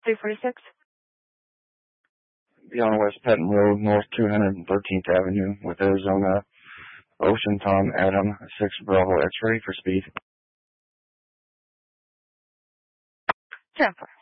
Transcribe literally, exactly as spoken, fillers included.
three forty-six. Beyond West Patton Road, North two hundred thirteenth Avenue, with Arizona, Ocean Tom Adam, six Bravo X-ray for speed. ten four.